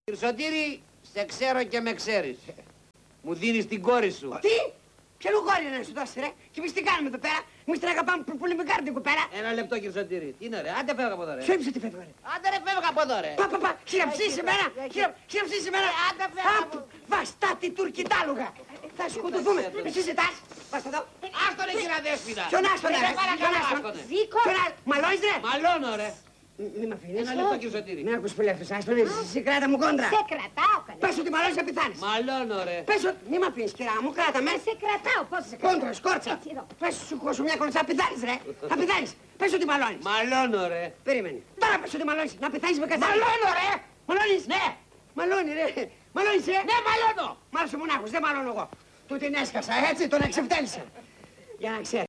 Σωτήρη, σε ξέρω και με ξέρεις. Μου δίνεις την κόρη σου. Τι? Ποια κόρη να σου δώσει, ρε? Και εμείς τι κάνουμε εδώ πέρα? Εμείς την αγαπάμε πολύ με κάρτη εδώ πέρα. Ένα λεπτό, κύριε Σωτήρη. Τι είναι, ρε? Άντε φεύγα από εδώ, ρε. Ποιο είπε τι φεύγω, ρε? Άντε, ρε, φεύγα από εδώ, ρε. Πα, χειραψείς εμένα. Χειραψείς εμένα. Άντε, φεύγα από... Βαστάτη τουρκιτάλουγα. Θα σκοτωθούμε. Εσύ ζητάς. Πας εδώ. Άστο, ρε, κύριε Αδέσποινα. Ποιον άστον, ρε? Βίκο. Μαλώνεις, ρε? Μαλώνω, ρε. Μη μ' αφήνεις. Ένα λεπτό, κύριε Σωτήρη. Μην ακούς πολύ αυτός, άστον, εσύ κράτα μου κόντρα. Σε κρατάω, καλέ. Πες ότι μαλώνεις να πεθάνεις. Μαλώνω, ρε. Πες ότι μη μ' αφήνεις, κυρά μου, κράτα με. Σε κρατάω, πώς σε κρατάω. Κόντρα, σκόρτσα. Έτσι εδώ. Πες σου χώσου μια κόντρα, θα πεθάνεις, ρε. Θα πεθάνεις. Πες ότι μαλώνεις. Μαλώνω, ρε. Περίμενε. Τώρα πες ότι μαλώνεις. Να πεθάνεις με κατάλληλα. Μαλώνω, ρε. Μαλώνεις. Ναι. Μαλώνει, ρε. Μαλώνεις, ρε. Ναι, μαλώνω. Μάλωσε μονάχος, δεν μαλώνω εγώ. Του την έσκασα, έτσι, τον εξευτέλισα. Για να ξέρεις.